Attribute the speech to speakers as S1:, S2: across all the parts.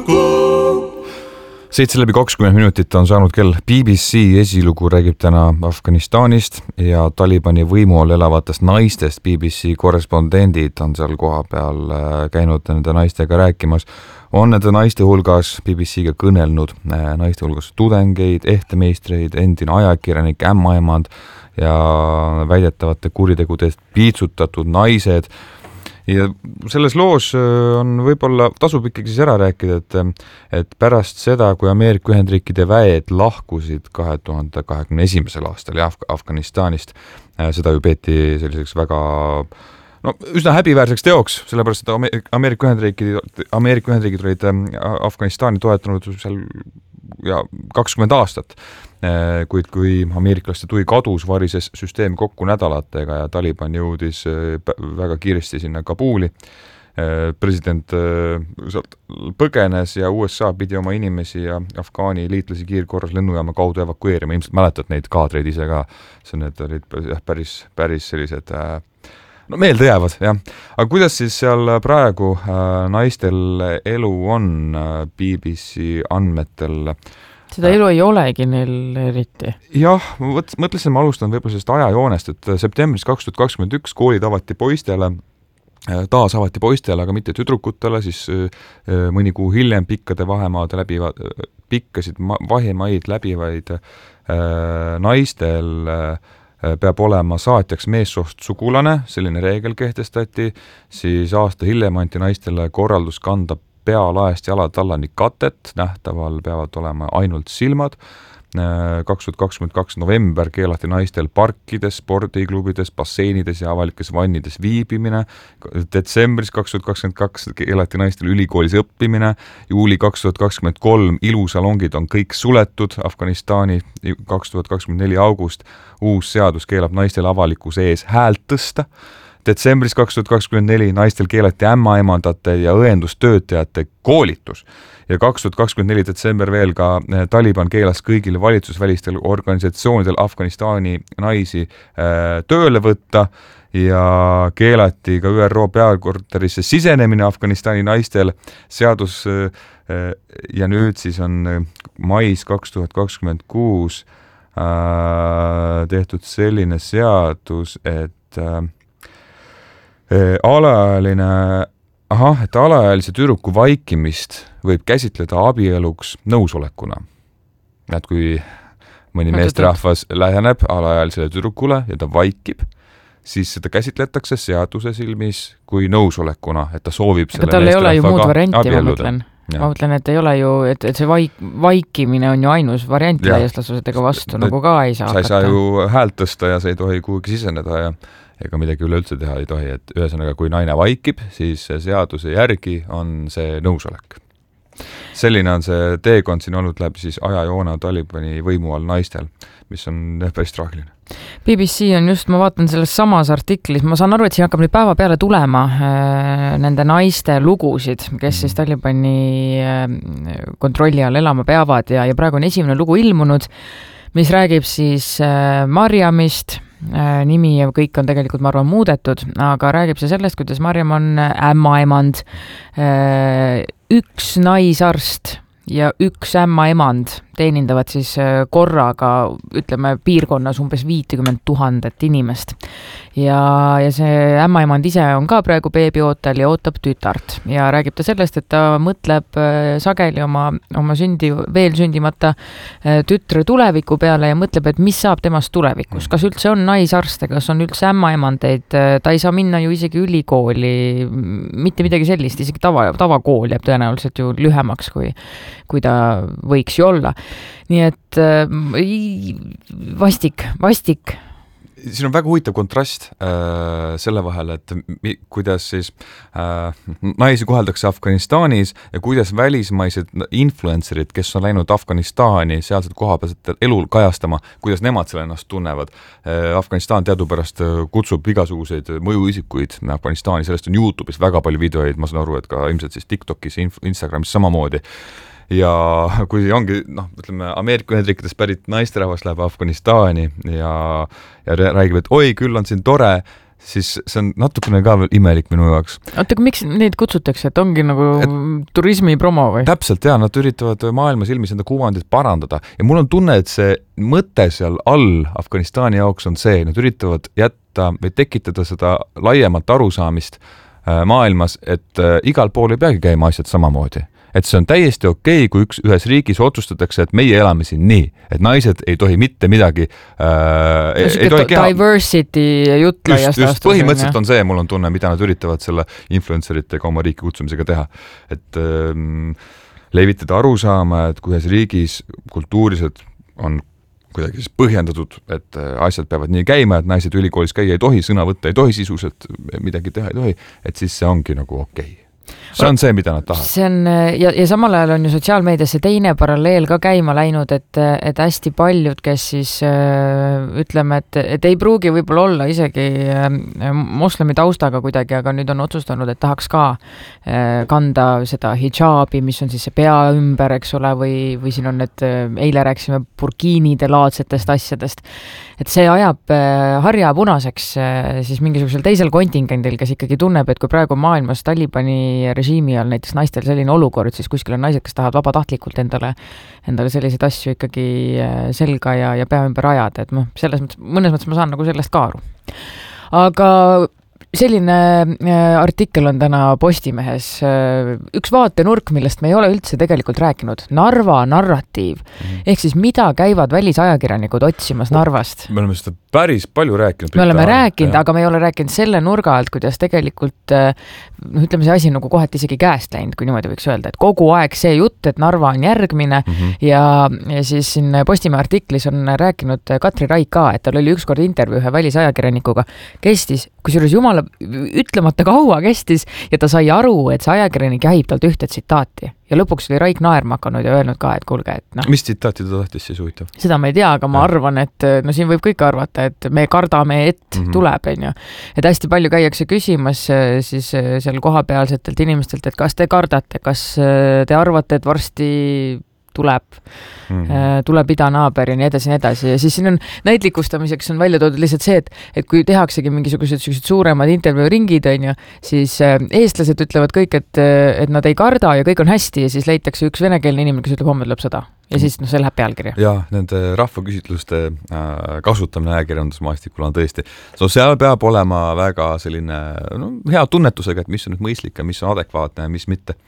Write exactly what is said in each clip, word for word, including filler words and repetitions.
S1: seitse läbi kakskümmend minutit on saanud kell. B B C esilugu räägib täna Afganistanist ja Talibani võimu all elavatest naistest. B B C korrespondendid on seal koha peal käinud nende naistega rääkimas. On nende naiste hulgas B B C-ga kõnelnud naiste hulgas tudengeid, ehtemeistreid, endine ajakirjanik, ämmaemand ja väidetavate kuritegudest piitsutatud naised. Ja selles loos on võib-olla tasub ikkagi siis ära rääkida, et, et pärast seda, kui Ameerika Ühendriikide väed lahkusid kahe tuhande kahekümne esimesel aastal ja Af- Afganistanist, seda ju peeti selliseks väga no, üsna häbiväärseks teoks, sellepärast, et Ameerika Ühendriigid, Ameerika Ühendriigid olid Afganistani toetanud seal ja kakskümmend aastat, kuid kui ameeriklaste tui kadus, varises süsteem kokku nädalatega ja Taliban jõudis väga kiiresti sinna Kabuli. President sealt põgenes ja U S A pidi oma inimesi ja Afgaani liitlasi kiirkorras lennujaama kaudu evakueerima. Ilmselt mäletad neid kaadreid ise ka. See need olid päris, päris sellised no meelde jäävad, jah. Aga kuidas siis seal praegu naistel elu on B B C andmetel?
S2: Seda elu ei olegi neil eriti.
S1: Jah, ma mõtlesin, ma alustan võib-olla sellest ajajoonest, et septembris kaks tuhat kakskümmend üks koolid avati poistele, taas avati poistele, aga mitte tüdrukutele, siis mõni kuu hiljem pikkade vahemaade läbiva, pikkasid vahemaid läbivaid naistel peab olema saatjaks meessoost sugulane, selline reegel kehtestati, siis aasta hiljem anti naistele korraldus kanda pealaest jalad allani katet, nähtaval peavad olema ainult silmad. kaks tuhat kakskümmend kaks november keelati naistel parkides, spordiklubides, basseinides ja avalikes vannides viibimine. Detsembris kaks tuhat kakskümmend kaks keelati naistel ülikoolis õppimine. Juuli kaks tuhat kakskümmend kolm ilusalongid on kõik suletud. Afganistani kaks tuhat kakskümmend neli august uus seadus keelab naistel avalikus ees häält tõsta. Detsembris kaks tuhat kakskümmend neli naistel keelati ämmaemandate ja õendustöötajate koolitus ja kaks tuhat kakskümmend neli detsember veel ka Taliban keelas kõigile valitsusvälistel organisatsioonidel Afganistani naisi tööle võtta ja keelati ka Ü R O peakorterisse sisenemine Afganistani naistel. Seadus ja nüüd siis on mais kaks tuhat kakskümmend kuus tehtud selline seadus, et alaealine, ahah, et alaealise tüdruku vaikimist võib käsitleda abieluks nõusolekuna. Et kui mõni meesterahvas läheneb alaealisele tüdrukule ja ta vaikib, siis seda käsitletakse seaduse silmis kui nõusolekuna, et ta soovib selle
S2: tal ei ole ju muud varianti, ma mõtlen. Ja. Ma mõtlen, et ei ole ju, et, et see vaik, vaikimine on ju ainus variant laiaslasusega vastu, nagu ka ei saa
S1: sa ei saa ju häält tõsta ja sa ei tohi kuhugi siseneda ja ega midagi üleüldse teha ei tohi, et ühesõnaga, kui naine vaikib, siis seaduse järgi on see nõusolek. Selline on see teekond siin olnud läbi siis ajajoona Talibani võimu all naistel, mis on päris traagiline.
S2: B B C on just, ma vaatan selles samas artiklis, ma saan aru, et siin hakkab nüüd päeva peale tulema äh, nende naiste lugusid, kes siis Talibani äh, kontrolli all elama peavad ja, ja praegu on esimene lugu ilmunud, mis räägib siis äh, Marjamist, äh, nimi ja kõik on tegelikult, ma arvan, muudetud, aga räägib see sellest, kuidas Marjam on ämmaemand, äh, üks naisarst ja üks ämmaemand teenindavad siis korraga, ütleme, piirkonnas umbes viiskümmend tuhandet inimest. Ja, ja see ämmaemand ise on ka praegu beebiootel ja ootab tütart. Ja räägib ta sellest, et ta mõtleb sageli oma, oma sündi, veel sündimata tütre tuleviku peale ja mõtleb, et mis saab temast tulevikus. Kas üldse on naisarste, kas on üldse ämmaemandeid, ta ei saa minna ju isegi ülikooli, mitte midagi sellist, isegi tava, tavakool jääb tõenäoliselt ju lühemaks, kui, kui ta võiks ju olla. Nii et äh, vastik, vastik.
S1: Siin on väga huvitav kontrast äh, selle vahel, et mi, kuidas siis äh, naisi koheldakse Afganistanis ja kuidas välismaised influencerid, kes on läinud Afganistani sealsed kohapealset elul kajastama, kuidas nemad selle ennast tunnevad. Äh, Afganistan teadupärast kutsub igasuguseid mõjuisikuid Afganistani, sellest on YouTube'is väga palju videoid, ma saan aru, et ka ilmselt siis TikTokis ja Instagramis samamoodi. Ja kui ongi, noh, ütleme, Ameerika Ühendriikides pärit naisterahvas läheb Afganistani ja, ja räägib, et oi, küll on siin tore, siis see on natukene ka veel imelik minu jaoks.
S2: Oota, aga miks neid kutsutakse, et ongi nagu et, turismi promo või?
S1: Täpselt, jaa, nad üritavad maailma silmis enda kuvandit parandada ja mul on tunne, et see mõte seal all Afganistani jaoks on see, nad üritavad jätta või tekitada seda laiemat arusaamist maailmas, et igal pool ei peagi käima asjad samamoodi. Et see on täiesti okei, kui üks, ühes riigis otsustatakse, et meie elame siin nii, et naised ei tohi mitte midagi äh,
S2: ei tohi keha... diversity jutla
S1: just, just põhimõtteliselt on see, mul on tunne, mida nad üritavad selle influenceritega oma riiki kutsumisega teha. Et ähm, levitada arusaama, et kui ühes riigis kultuuriselt on kuidagi siis põhjendatud, et asjad peavad nii käima, et naised ülikoolis käia ei tohi, sõna võtta ei tohi sisuselt, midagi teha ei tohi, et siis see ongi nagu okei. See on see, mida nad tahavad.
S2: See on, ja, ja samal ajal on ju sotsiaalmeedias see teine paralleel ka käima läinud, et, et hästi paljud, kes siis ütleme, et, et ei pruugi võib-olla olla isegi moslemi taustaga kuidagi, aga nüüd on otsustanud, et tahaks ka kanda seda hijaabi, mis on siis see pea ümber, eks ole, või, või siin on need, eile rääksime burkiinide laadsetest asjadest, et see ajab harja punaseks siis mingisugusel teisel kontingendil, kes ikkagi tunneb, et kui praegu maailmas Talibani režiimi all näiteks naistel selline olukord, siis kuskil on naised, kes tahavad vabatahtlikult endale, endale selliseid asju ikkagi selga ja, ja pea ümber ajada, et noh, selles mõttes, mõnes mõttes ma saan nagu sellest ka aru. Aga selline artikkel on täna Postimehes, üks vaatenurk, millest me ei ole üldse tegelikult rääkinud, Narva narratiiv, mm. ehk siis mida käivad välisajakirjanikud otsimas Narvast?
S1: Me oleme seda päris palju rääkinud.
S2: Me oleme rääkinud, aga me ei ole rääkinud selle nurga alt, kuidas tegelikult, noh, ütleme see asi nagu kohati isegi käest läinud, kui niimoodi võiks öelda, et kogu aeg see jutt, et Narva on järgmine mm -hmm. ja, ja siis siin Postimehe artiklis on rääkinud Katri Raik ka, et tal oli ükskord intervjuu ühe välisajakirjanikuga, kestis, kusjuures jumala ütlemata kaua kestis ja ta sai aru, et see ajakirjanik jäib talt ühte tsitaati. Ja lõpuks oli Raik naerma hakanud ja öelnud ka, et kuulge, et noh.
S1: Mis tsitaati ta tahtis siis huvitav?
S2: Seda ma ei tea, aga ma ja. arvan, et no siin võib kõik arvata, et me kardame, et mm -hmm. tuleb, on ju. Et hästi palju käiakse küsimas siis seal kohapealsetelt inimestelt, et kas te kardate, kas te arvate, et varsti tuleb, mm-hmm. tuleb idanaaber ja nii edasi, nii edasi. Ja siis siin on näitlikustamiseks on välja toodud lihtsalt see, et, et kui tehaksegi mingisugused suuremad intervjuuringid, on ju, siis eestlased ütlevad kõik, et, et nad ei karda ja kõik on hästi ja siis leitakse üks venekeelne inimene, kes ütleb, homme tuleb sõda. Ja siis noh, see läheb pealkirja.
S1: Ja, nende rahvaküsitluste kasutamine ajakirjandusmaastikul on tõesti. So seal peab olema väga selline no, hea tunnetusega, et mis on nüüd mõistlik ja mis on adekvaatne ja mis mitte.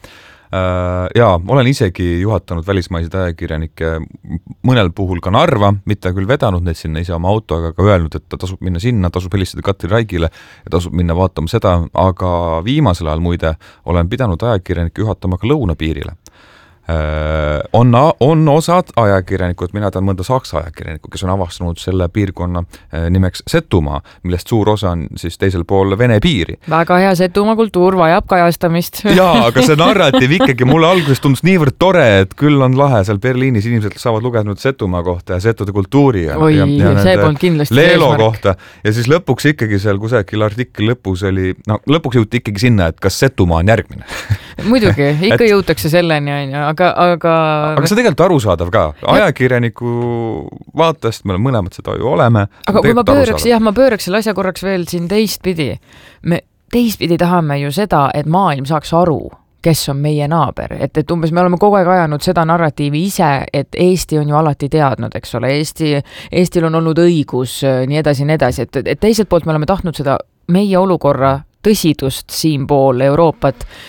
S1: Jaa, olen isegi juhatanud välismaiseid ajakirjanikke mõnel puhul ka Narva, mitte küll vedanud neid sinna ise oma auto, aga ka öelnud, et ta tasub minna sinna, tasub helistada Katri Raigile ja tasub minna vaatama seda, aga viimasel ajal muide olen pidanud ajakirjanikke juhatama ka lõunapiirile. On, on osad ajakirjanikud, mina tean mõnda saksa ajakirjanikud, kes on avastanud selle piirkonna nimeks Setumaa, millest suur osa on siis teisel pool Vene piiri.
S2: Väga hea Setumaa kultuur vajab kajastamist.
S1: Jaa, aga see narratiiv ikkagi mulle alguses tundus niivõrd tore, et küll on lahe seal Berliinis inimesed saavad lugenud Setumaa kohta ja setude kultuuri ja,
S2: Oi,
S1: ja, ja
S2: see polnud kindlasti
S1: Leelo kohta ja siis lõpuks ikkagi seal kusagil artikli lõpus oli, no lõpuks jõuti ikkagi sinna, et kas Setumaa on järgmine.
S2: Muidugi, ikka et... jõutakse selleni, aga, aga...
S1: aga see on tegelikult arusaadav ka. Ajakirjaniku vaatest me mõlemad seda ju oleme.
S2: Aga kui ma pööraks, jah, ma pööraks selle asja korraks veel siin teistpidi. Me teistpidi tahame ju seda, et maailm saaks aru, kes on meie naaber. Et, et umbes me oleme kogu aeg ajanud seda narratiivi ise, et Eesti on ju alati teadnud, eks ole. Eesti, Eestil on olnud õigus, nii edasi, nii edasi. Et, et teiselt poolt me oleme tahtnud seda meie olukorra tõsidust siinpool Euroopat